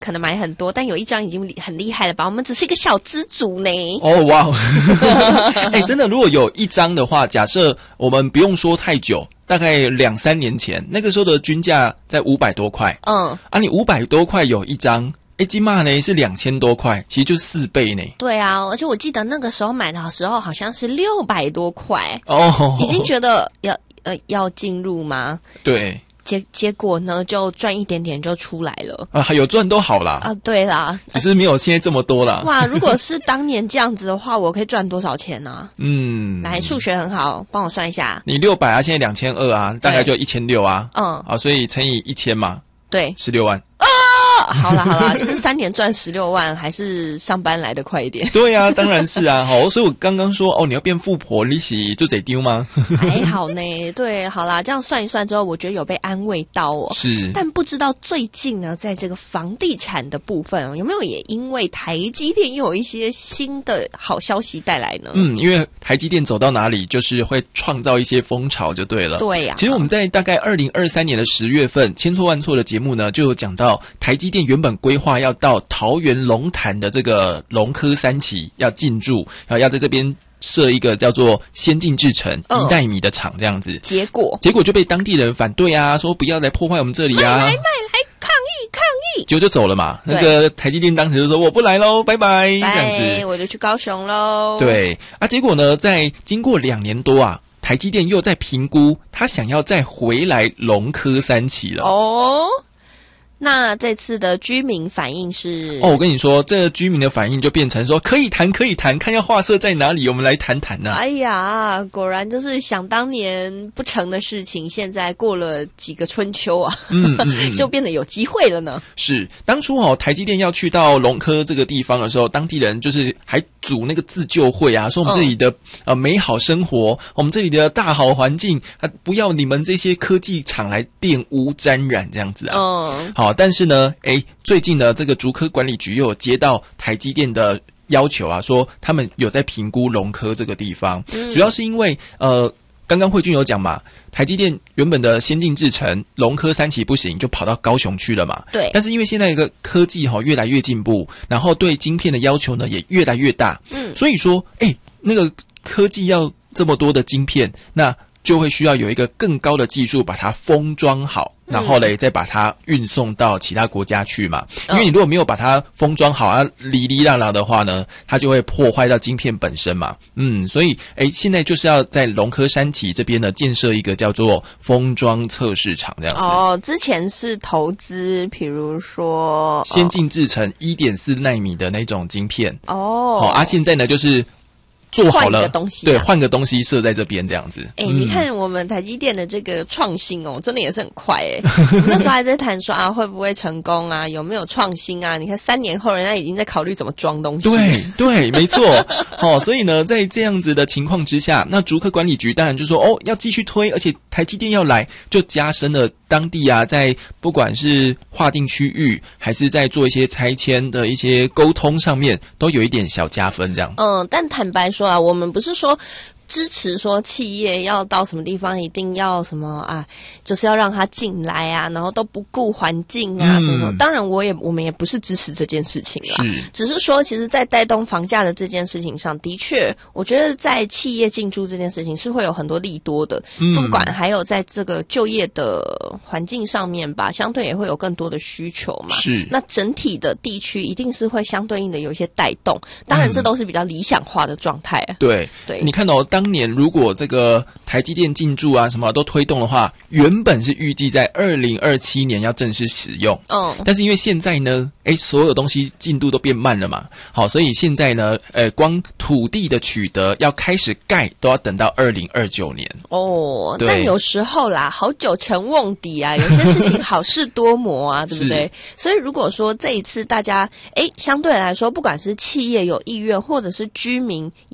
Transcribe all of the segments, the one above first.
可能买很多，但有一张已经很厉害了吧？我们只是一个小资族呢。 哦哇，真的，如果有一张的话，假设我们不用说太久，大概2-3年前，那个时候的均价在500多块。你500多块有一张。金马呢是2000多块，其实就4倍呢。 对啊，而且我记得那个时候买的时候好像是600多块已经觉得要进入吗？ 对。 结果呢，就赚一点点就出来了有赚都好啦对啦， 只是没有现在这么多啦。 哇，如果是当年这样子的话，我可以赚多少钱呢？来，数学很好，帮我算一下。 你600啊，现在2200啊，大概就1600啊。所以乘以1000嘛， 对 ，16万。 好啦，其实3年赚16万，还是上班来得快一点。 对啊，当然是啊。好，所以我刚刚说你要变富婆，你是就得丢吗？ 还好呢，对，好啦，这样算一算之后，我觉得有被安慰到是， 但不知道最近呢，在这个房地产的部分有没有也因为台积电又有一些新的好消息带来呢？ 因为台积电走到哪里，就是会创造一些风潮，就对了。 对呀。 其实我们在大概2023年的10月份，千错万错的节目呢，就有讲到台积电原本规划要到桃园龙潭的这个龙科3期要进驻，要在这边设一个叫做先进制程1奈米的厂这样子。 结果就被当地人反对啊，说不要来破坏我们这里啊， 来抗议， 结果就走了嘛。那个台积电当时就说我不来咯，拜拜，这样子我就去高雄咯。 对啊，结果呢，在经过2年多啊，台积电又在评估他想要再回来龙科3期了。 那这次的居民反应是我跟你说，这个居民的反应就变成说可以谈，看要划设在哪里，我们来谈谈啊。 哎呀，果然就是想当年不成的事情，现在过了几个春秋啊，就变得有机会了呢。 是，当初台积电要去到龙科这个地方的时候，当地人就是还组那个自救会啊，说我们这里的美好生活，我们这里的大好环境不要你们这些科技厂来玷污沾染这样子啊。好。但是呢，最近呢，这个竹科管理局又有接到台积电的要求啊，说他们有在评估龙科这个地方，主要是因为刚刚慧君有讲嘛，台积电原本的先进制程龙科3期不行，就跑到高雄去了嘛。 对。 但是因为现在一个科技越来越进步，然后对晶片的要求呢也越来越大，所以说那个科技要这么多的晶片，那就会需要有一个更高的技术把它封装好，然后再把它运送到其他国家去嘛。因为你如果没有把它封装好哩哩啦啦的话呢，它就会破坏到晶片本身嘛。所以现在就是要在龙科3期这边呢建设一个叫做封装测试厂这样子。 之前是投资比如说先进制程1.4奈米的那种晶片。现在呢就是做好了东西对，换个东西设在这边这样子。 你看我们台积电的这个创新真的也是很快那时候还在谈说会不会成功啊，有没有创新啊？你看3年后人家已经在考虑怎么装东西。 对，没错。所以呢，在这样子的情况之下，那竹科管理局当然就说要继续推，而且台积电要来，就加深了当地啊，在不管是划定区域，还是在做一些拆迁的一些沟通上面，都有一点小加分这样。 但坦白说我们不是说支持说企业要到什么地方一定要什么就是要让它进来啊，然后都不顾环境啊什么。当然我们也不是支持这件事情啦，只是说其实在带动房价的这件事情上，的确我觉得在企业进驻这件事情是会有很多利多的，不管还有在这个就业的环境上面吧，相对也会有更多的需求嘛。那整体的地区一定是会相对应的有一些带动，当然这都是比较理想化的状态对， 你看当年如果这个台积电进驻啊什么都推动的话，原本是预计在2027年要正式使用。但是因为现在呢所有东西进度都变慢了嘛，好，所以现在呢光土地的取得要开始盖都要等到2029年。 但有时候啦，好久成瓮底啊，有些事情好事多磨啊对不对？所以如果说这一次大家相对来说不管是企业有意愿，或者是居民也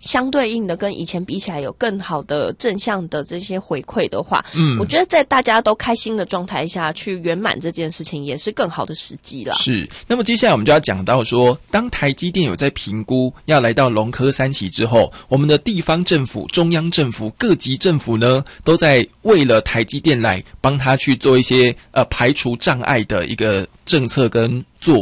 相对应的跟以前比起来有更好的正向的这些回馈的话，我觉得在大家都开心的状态下去圆满这件事情也是更好的时机了。 是，那么接下来我们就要讲到说，当台积电有在评估要来到龙科3期之后，我们的地方政府、中央政府、各级政府呢，都在为了台积电来帮他去做一些排除障碍的一个政策跟